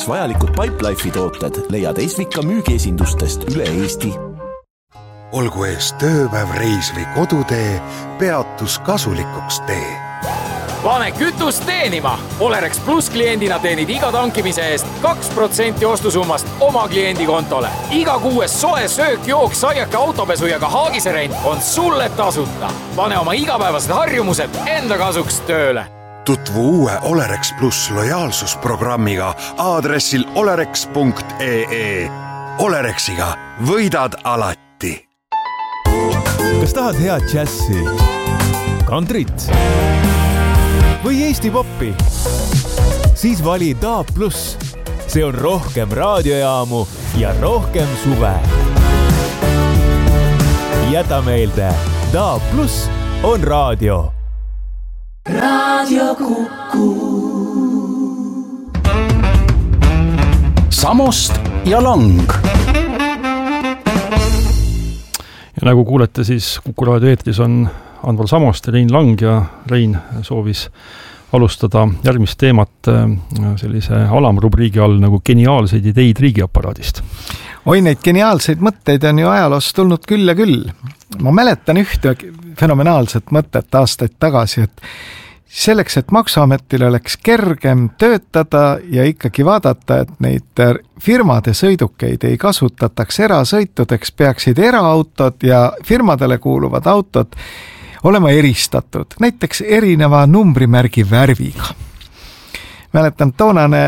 Vajalikud Pipelife'i tooted leiad Esvika müügiesindustest üle Eesti. Olgu ees tööpäev, reis või kodutee, peatus kasulikuks tee. Pane kütust teenima! Olerex Plus kliendina teenid iga tankimise eest 2% ostusummast oma kliendi kontole. Iga kuues soe söök, jook, saiake, autopesu ja ka haagiserent on sulle tasuta. Pane oma igapäevased harjumused enda kasuks tööle. Tutvu uue Olerex Plus lojaalsusprogrammiga aadressil olerex.ee. Olerexiga võidad alati. Kas tahad head džässi, kantrit või Eesti poppi? Siis vali DAB+. See on rohkem raadiojaamu ja rohkem suve. Jäta meelde, DAB+ on raadio. Radio Kuku. Samost ja Lang. Ja nagu kuulete, siis Kuku raadio eetris on Andval Samost ja Rein Lang ja Rein soovis alustada järgmist teemat sellise alamrubriigi all nagu geniaalseid ideid riigiaparaadist. Oi, neid geniaalseid mõtteid on ju ajaloos tulnud küll ja küll. Ma mäletan ühte fenomenaalset mõtet aastaid tagasi, et selleks, et Maksuametil oleks kergem töötada ja ikkagi vaadata, et neid firmade sõidukeid ei kasutataks erasõitudeks, peaksid eraautod ja firmadele kuuluvad autod olema eristatud, näiteks erineva numbrimärgi värviga. Mäletan, toonane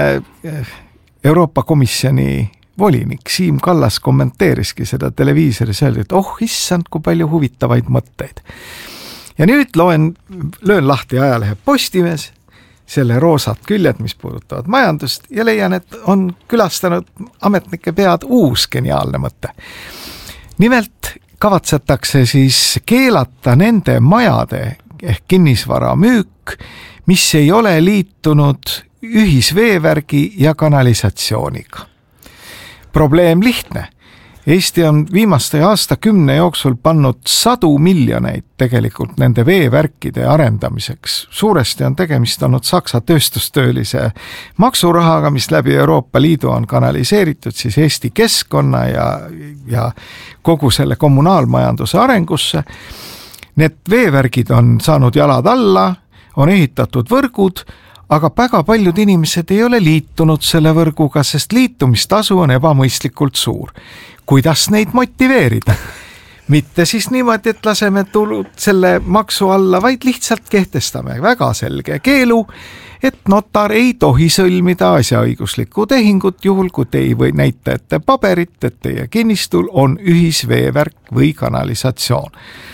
Euroopa Komisjoni volinik Siim Kallas kommenteeriski seda televiisoris, öeldi, et issand, kui palju huvitavaid mõtteid. Ja nüüd löön lahti ajalehe Postimees, selle roosad küljed, mis puudutavad majandust, ja leian, et on külastanud ametnike pead uus geniaalne mõte. Nimelt kavatsetakse siis keelata nende majade ehk kinnisvara müük, mis ei ole liitunud ühisveevärgi ja kanalisatsiooniga. Probleem lihtne. Eesti on viimaste aastakümne jooksul pannud 100 miljoneid tegelikult nende veevärkide arendamiseks. Suuresti on tegemist olnud Saksa tööstustöölise maksurahaga, mis läbi Euroopa Liidu on kanaliseeritud siis Eesti keskkonna ja kogu selle kommunaalmajanduse arengusse. Need veevärgid on saanud jalad alla, on ehitatud võrgud, aga väga paljud inimesed ei ole liitunud selle võrguga, sest liitumistasu on ebamõistlikult suur. Kuidas neid motiveerida? Mitte siis niimoodi, et laseme tulud selle maksu alla, vaid lihtsalt kehtestame väga selge keelu, et notar ei tohi sõlmida asjaõiguslikku tehingut juhul, kui te ei või näita ette paberit, et teie kinnistul on ühisveevärk või kanalisatsioon.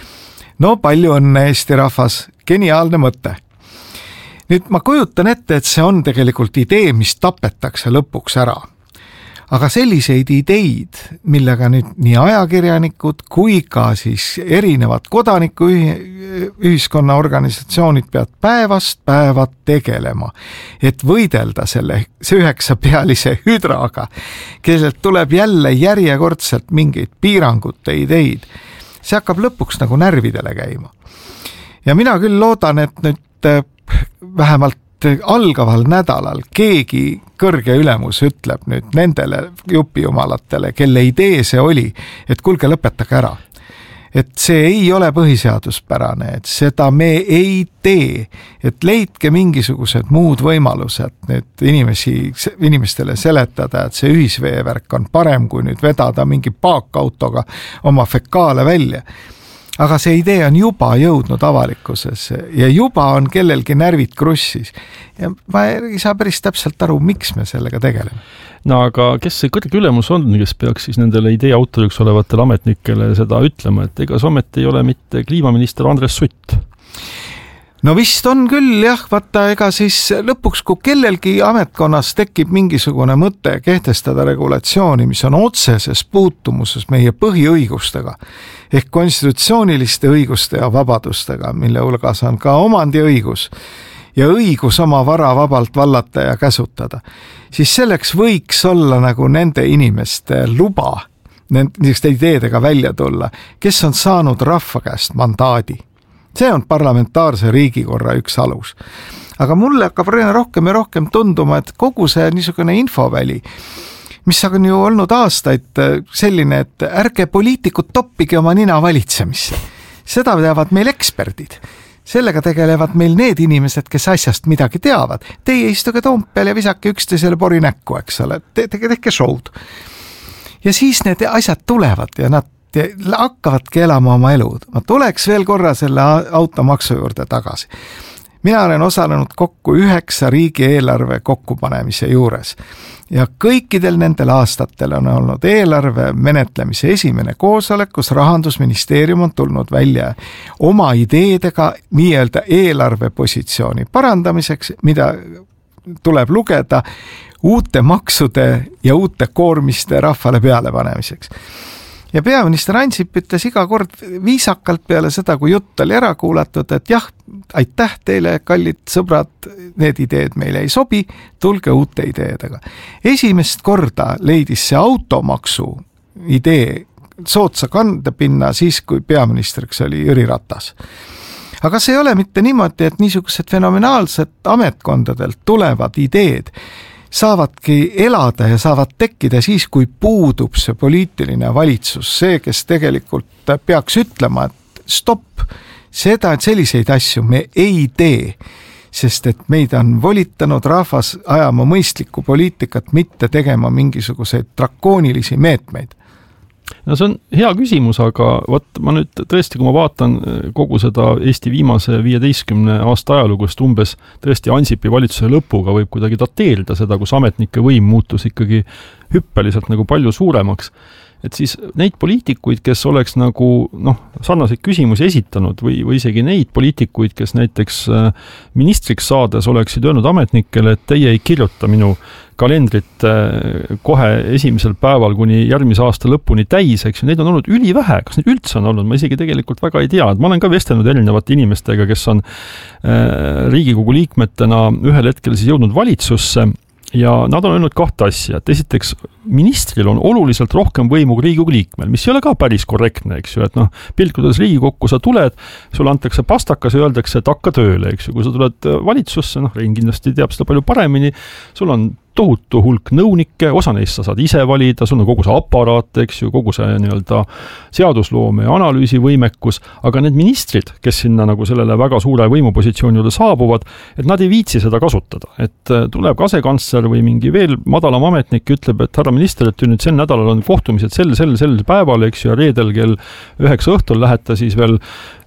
No palju õnne, Eesti rahvas, geniaalne mõte. Nüüd ma kujutan ette, et see on tegelikult idee, mis tapetakse lõpuks ära. Aga selliseid ideid, millega nüüd nii ajakirjanikud kui ka siis erinevad kodanikuühiskonna organisatsioonid peavad päevast päeva tegelema, et võidelda see 9-pealise hüdraga, kellelt tuleb jälle järjekordselt mingeid piirangute ideid. See hakkab lõpuks nagu närvidele käima. Ja mina küll loodan, et nüüd vähemalt algaval nädalal keegi kõrge ülemus ütleb nüüd nendele jupijumalatele, kelle idee see oli, et kuulge, lõpetage ära. Et see ei ole põhiseaduspärane, et seda me ei tee, et leidke mingisugused muud võimalused nüüd inimestele seletada, et see ühisveevärk on parem kui nüüd vedada mingi paakautoga oma fekaale välja. Aga see idee on juba jõudnud avalikkusesse ja juba on kellelgi närvid krussis. Ja ma ei saa päris täpselt aru, miks me sellega tegeleme. No aga kes see kõrge ülemus on, kes peaks siis nendele idee autoriks olevatele ametnikele seda ütlema, et ega somet ei ole mitte kliimaminister Andres Sutt? No vist on küll, jah, vaata, ega siis lõpuks, kui kellelgi ametkonnas tekib mingisugune mõte kehtestada regulatsiooni, mis on otseses puutumuses meie põhiõigustega, ehk konstitutsiooniliste õiguste ja vabadustega, mille hulgas on ka omandiõigus ja õigus oma vara vabalt vallata ja käsutada, siis selleks võiks olla nagu nende inimeste luba nendeste ideedega välja tulla, kes on saanud rahva käest mandaadi. See on parlamentaarse riigikorra üks alus. aga mulle hakkab rohkem ja rohkem tunduma, et kogu see niisugune infoväli, mis on ju olnud aastaid selline, et ärge poliitikud toppige oma nina valitsemisse. Seda teavad meil eksperdid. Sellega tegelevad meil need inimesed, kes asjast midagi teavad. Teie istuge Toompeal ja visake üksteisele pori näkku, eks ole. Tehke show'd. Ja siis need asjad tulevad ja nad hakkavadki elama oma elu. Ma tuleks veel korra selle automaksu juurde tagasi. Mina olen osalenud kokku 9 riigieelarve kokkupanemise juures ja kõikidel nendel aastatel on olnud eelarve menetlemise esimene koosolek, kus Rahandusministeerium on tulnud välja oma ideedega nii-öelda eelarvepositsiooni parandamiseks, mida tuleb lugeda uute maksude ja uute koormiste rahvale peale panemiseks. Ja peaminister Ansip ütles iga kord viisakalt peale seda, kui jutt oli ära kuulatud, et jah, aitäh teile, kallid sõbrad, need ideed meile ei sobi, tulge uute ideedega. Esimest korda leidis see automaksu idee sootsa kandepinna siis, kui peaministriks oli Jüri Ratas. Aga see ei ole mitte niimoodi, et niisugused fenomenaalsed ametkondadelt tulevad ideed saavadki elada ja saavad tekkida siis, kui puudub see poliitiline valitsus, see, kes tegelikult peaks ütlema, et stopp, seda, et selliseid asju me ei tee, sest et meid on volitanud rahvas ajama mõistlikku poliitikat, mitte tegema mingisuguseid drakoonilisi meetmeid. No see on hea küsimus, aga ma nüüd tõesti, kui ma vaatan kogu seda Eesti viimase 15 aasta ajalugust umbes tõesti Ansipi valitsuse lõpuga võib kuidagi dateerida seda, kus ametnike võim muutus ikkagi hüppeliselt nagu palju suuremaks. Et siis neid poliitikuid, kes oleks nagu sarnaseid küsimusi esitanud või isegi neid poliitikuid, kes näiteks ministriks saades oleksid öelnud ametnikele, et teie ei kirjuta minu kalendrit kohe esimesel päeval kuni järgmise aasta lõpuni täis, eks ju, neid on olnud ülivähe, kas neid üldse on olnud, ma isegi tegelikult väga ei tea, et ma olen ka vestelnud erinevate inimestega, kes on Riigikogu liikmetena ühel hetkel siis jõudnud valitsusse ja nad on öelnud 2 asja, et esiteks ministril on oluliselt rohkem võimu kui Riigikogu liikmel, mis ei ole ka päris korrektne, eks ju, et pilkudes Riigikokku sa tuled, sulle antakse pastakas ja öeldakse, et hakka tööle, eks ju, kui sa tuled valitsusse, Rein kindlasti teab seda palju paremini, sul on tohutu hulk nõunikke, osa neist sa saad ise valida, sul on kogu see aparaat, eks ju, kogu see nii-öelda seadusloome ja analüüsivõimekus, aga need ministrid, kes sinna nagu sellele väga suure võimupositsiooni juurde saabuvad, et nad ei viitsi seda kasutada. Et tuleb asekantsler või mingi veel madalam ametnik ütleb, et härra minister, et nüüd sel nädalal on kohtumised sel päeval, eks ju, ja reedel kell 9 õhtul lähete siis veel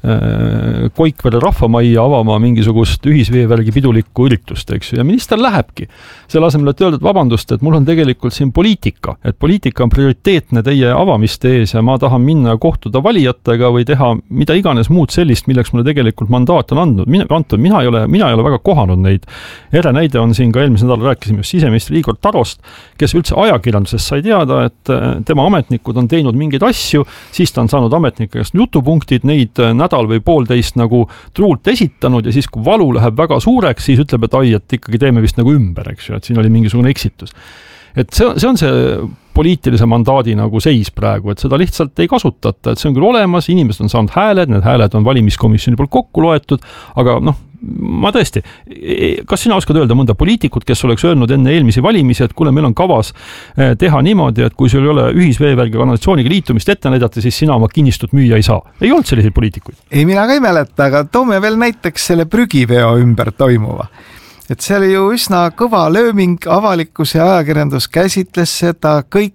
Koikvere rahvamajja avama mingisugust ühisveevärgi pidulikku üritust, eks ju, ja minister lähebki. Selle asemel, et öelda, et vabandust, et mul on tegelikult siin poliitika, et poliitika on prioriteetne teie avamiste ees ja ma tahan minna kohtuda valijatega või teha mida iganes muud sellist, milleks mulle tegelikult mandaat on andnud. Mina ei ole väga kohanud neid. Ere näide on siin ka eelmisel nädalal rääkisime just siseministri Igor Tarost, kes üldse ajakirjandusest sai teada, et tema ametnikud on teinud mingeid asju, siis ta on saanud ametnikest jutupunktid, neid nädal või poolteist nagu truult esitanud ja siis, kui valu läheb väga suureks, siis ütleb, et ai, et ikkagi teeme vist nagu ümber, eks ju, et siin oli mingisugune eksitus. Et see on see poliitilise mandaadi nagu seis praegu, et seda lihtsalt ei kasutata, et see on küll olemas, inimesed on saanud hääled, need hääled on valimiskomisjoni poolt kokku loetud, aga ma tõesti, kas sina oskad öelda mõnda poliitikut, kes oleks öelnud enne eelmisi valimisi, et kuule, meil on kavas teha niimoodi, et kui sul ei ole ühisveevärgi kanalisatsiooniga liitumist ette näidata, siis sina oma kinnistut müüa ei saa. Ei olnud selliseid poliitikuid? Ei, mina ka ei mäleta, aga toome veel näiteks selle prügiveo ümber toimuva. Et see oli ju üsna kõva lööming, avalikkus ja ajakirjandus käsitles seda, kõik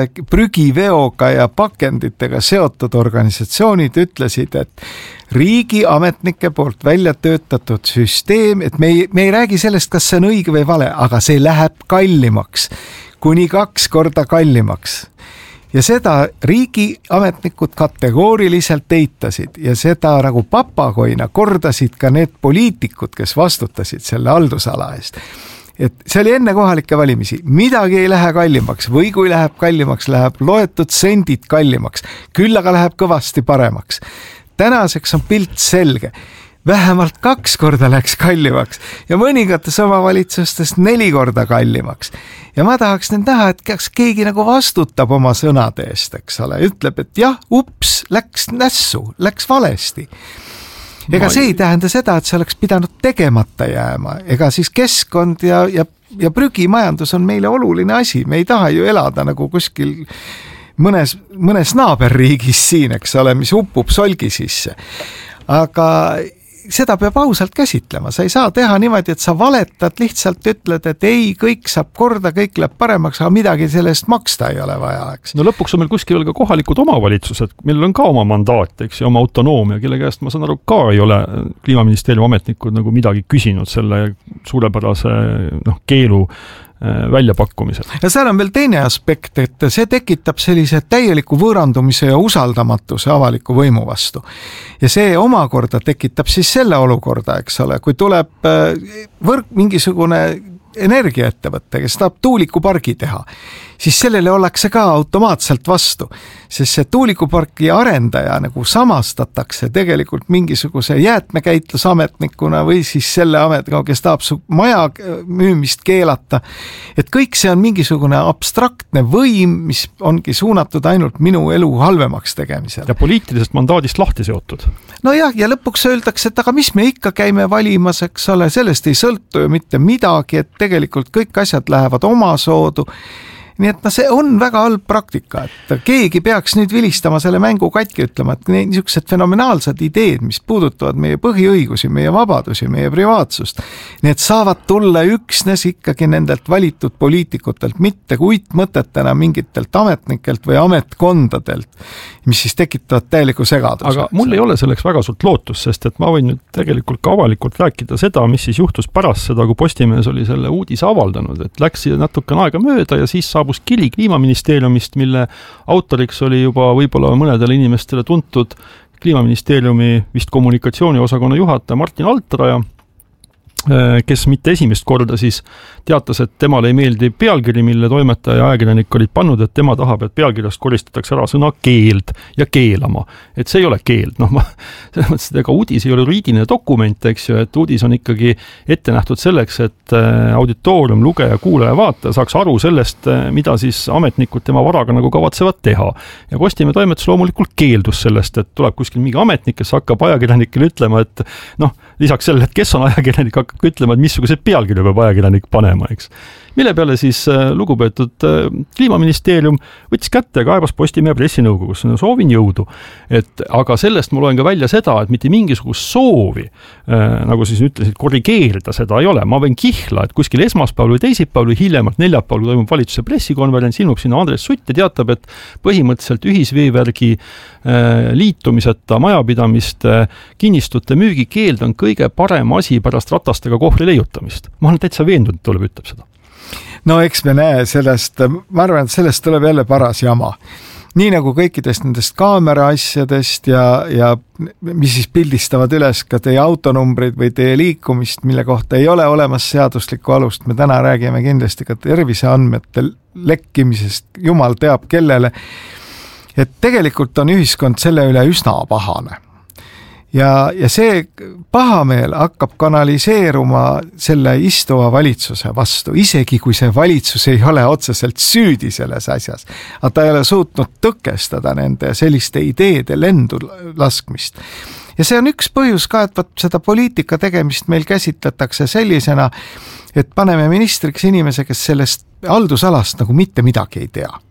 prügiveoga ja pakenditega seotud organisatsioonid ütlesid, et riigiametnike poolt välja töötatud süsteem, et me ei räägi sellest, kas see on õige või vale, aga see läheb kallimaks, kuni 2 korda kallimaks. Ja seda riigiametnikud kategooriliselt eitasid ja seda nagu papagoina kordasid ka need poliitikud, kes vastutasid selle haldusala eest. Et see oli enne kohalikke valimisi, midagi ei lähe kallimaks või kui läheb kallimaks, läheb loetud sendid kallimaks, küll aga läheb kõvasti paremaks. Tänaseks on pilt selge. Vähemalt 2 korda läks kallimaks ja mõningates omavalitsustes 4 korda kallimaks. Ja ma tahaks nüüd näha, et kas keegi nagu vastutab oma sõnade eest, eks ole, ütleb, et jah, ups, läks nässu, läks valesti. ega see ei tähenda seda, et see oleks pidanud tegemata jääma, ega siis keskkond ja prügimajandus on meile oluline asi, me ei taha ju elada nagu kuskil mõnes naaberriigis siin, eks ole, mis upub solgi sisse. Aga seda peab ausalt käsitlema, sa ei saa teha niimoodi, et sa valetad, lihtsalt ütled, et ei, kõik saab korda, kõik läheb paremaks, aga midagi sellest maksta ei ole vaja, eks. No lõpuks on meil kuskil veel ka kohalikud omavalitsused, millel on ka oma mandaat, eks, ja oma autonoomia, kelle käest ma saan aru ka ei ole Kliimaministeeriumi ametnikud nagu midagi küsinud selle suurepärase keelu väljapakkumisel. Ja seal on veel teine aspekt, et see tekitab sellise täieliku võõrandumise ja usaldamatuse avaliku võimu vastu. Ja see omakorda tekitab siis selle olukorda, eks ole, kui tuleb mingisugune energiaettevõte, kes tahab tuulikupargi teha, siis sellele ollakse ka automaatselt vastu, sest see tuulikupargi arendaja nagu samastatakse tegelikult mingisuguse jäätmekäitlusametnikuna või siis selle ametniku, kes tahab su maja müümist keelata. Et kõik see on mingisugune abstraktne võim, mis ongi suunatud ainult minu elu halvemaks tegemisel. Ja poliitilisest mandaadist lahti seotud. No jah, ja lõpuks öeldakse, et aga mis me ikka käime valimas, eks ole, sellest ei sõltu ju mitte midagi, et tegelikult kõik asjad lähevad oma soodu. Nii et see on väga halb praktika, et keegi peaks nüüd vilistama selle mängu katki ütlema, et niisugused fenomenaalsed ideed, mis puudutavad meie põhiõigusi, meie vabadusi, meie privaatsust, need saavad tulla üksnes ikkagi nendelt valitud poliitikutelt, mitte uitmõtetena mingitelt ametnikelt või ametkondadelt, mis siis tekitavad täieliku segaduse. Aga mul ei ole selleks väga suurt lootust, sest et ma võin nüüd tegelikult ka avalikult rääkida seda, mis siis juhtus pärast seda, kui Postimees oli selle uudise avaldanud, et läks natukene aega mööda ja siis saabus kiri Kliimaministeeriumist, mille autoriks oli juba võib-olla mõnedele inimestele tuntud Kliimaministeeriumi vist kommunikatsiooniosakonna juhataja Martin Altraja, kes mitte esimest korda siis teatas, et temale ei meeldi pealkiri, mille toimetaja ja ajakirjanik olid pannud, et tema tahab, et pealkirjast koristatakse ära sõna keeld ja keelama. Et see ei ole keeld. Selles mõttes, et ega uudis ei ole juriidiline dokument, eks ju, et uudis on ikkagi ette nähtud selleks, et auditoorium, lugeja, kuulaja, vaataja saaks aru sellest, mida siis ametnikud tema varaga nagu kavatsevad teha. Ja Postimehe toimetus loomulikult keeldus sellest, et tuleb kuskil mingi ametnik, kes hakkab ajakirjanikele ütlema, et lisaks sellele, et kes on ajakirjanik, hakkab ütlema, et missuguse pealkirja peab ajakirjanik panema, eks. Mille peale siis lugupeetud Kliimaministeerium võttis kätte ja kaebas Postimehe pressinõukogusse. Soovin jõudu. Aga sellest ma loen ka välja seda, et mitte mingisugust soovi, nagu siis ütlesid, korrigeerida seda ei ole. Ma võin kihla, et kuskil esmaspäeval või teisipäeval või hiljemalt neljapäeval toimub valitsuse pressikonverents, ilmub sinna Andres Sutt ja teatab, et põhimõtteliselt ühisveevärgi liitumiseta majapidamiste kinnistute müügikeeld on kõige parem asi pärast ratastega kohvri leiutamist. Ma olen täitsa veendunud, et tuleb ütleb seda. No eks me näe sellest, ma arvan, et sellest tuleb jälle paras jama. Nii nagu kõikidest nendest kaamera asjadest ja mis siis pildistavad üles ka teie autonumbrid või teie liikumist, mille kohta ei ole olemas seaduslikku alust. Me täna räägime kindlasti ka terviseandmete lekkimisest, jumal teab kellele. Et tegelikult on ühiskond selle üle üsna pahane. Ja see pahameel hakkab kanaliseeruma selle istuva valitsuse vastu, isegi kui see valitsus ei ole otseselt süüdi selles asjas. Aga ta ei ole suutnud tõkestada nende selliste ideede lendu laskmist. Ja see on üks põhjus ka, et seda poliitika tegemist meil käsitletakse sellisena, et paneme ministriks inimese, kes sellest haldusalast nagu mitte midagi ei tea.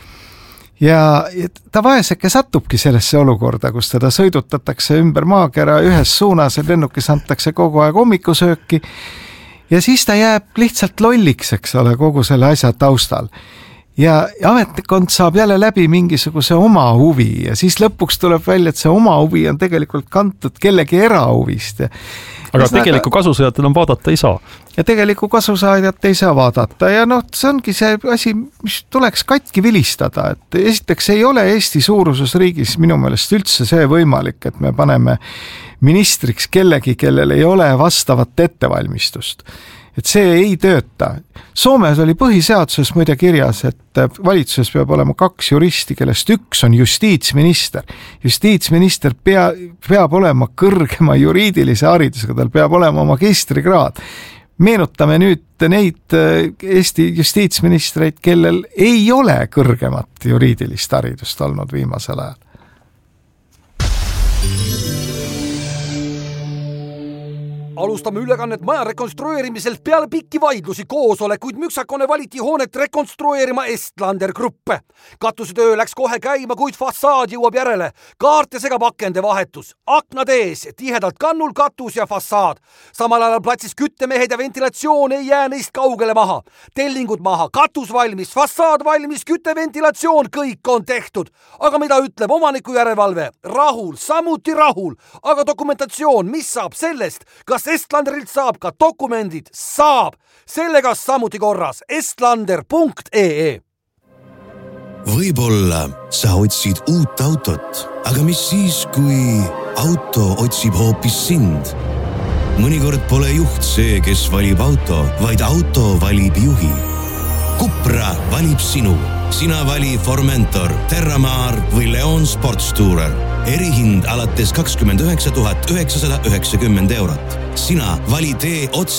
Ja ta vaeseke satubki sellesse olukorda, kus teda sõidutatakse ümber maakera ühes suunas ja lennukis antakse kogu aeg hommikusööki ja siis ta jääb lihtsalt lolliks, eks ole, kogu selle asja taustal. Ja ametnikkond saab jälle läbi mingisuguse oma huvi ja siis lõpuks tuleb välja, et see oma huvi on tegelikult kantud kellegi erahuvist. Aga tegeliku kasusajatele on vaadata ei saa. Ja tegeliku kasusaajat ei saa vaadata ja see ongi see asi, mis tuleks katki vilistada, et esiteks ei ole Eesti suuruses riigis minu meelest üldse see võimalik, et me paneme ministriks kellegi, kellel ei ole vastavat ettevalmistust. Et see ei tööta. Soomes oli põhiseaduses muide kirjas, et valitsuses peab olema 2 juristi, kellest üks on justiitsminister. Justiitsminister peab olema kõrgema juriidilise haridusega, tal peab olema magistrikraad. Meenutame nüüd neid Eesti justiitsministreid, kellel ei ole kõrgemat juriidilist haridust olnud viimasel ajal. Alustame ülekannet maja rekonstrueerimiselt peale pikki vaidlusi koosolekuid müksakone valiti hoonet rekonstrueerima Estlander Grupp. Katusetöö läks kohe käima, kuid fassaad jõuab järele. Kaarte segab akende vahetus. Aknad ees, tihedalt kannul katus ja fassaad. Samal ajal platsis küttemehed ja ventilatsioon ei jää neist kaugele maha. Tellingud maha, katus valmis, fassaad valmis, kütteventilatsioon, kõik on tehtud. Aga mida ütleb omaniku järelevalve? Rahul, samuti rahul. Aga dokumentatsioon, mis saab sellest? Kas Estlanderilt saab ka dokumendid? Saab. Sellega samuti korras. Estlander.ee. Võib-olla sa otsid uut autot, aga mis siis, kui auto otsib hoopis sind? Mõnikord pole juht see, kes valib auto, vaid auto valib juhi. Cupra valib sinu. Sina vali Formentor, Terramar või Leon Sportstourer. Erihind alates 29 990 €. Sina vali tee otse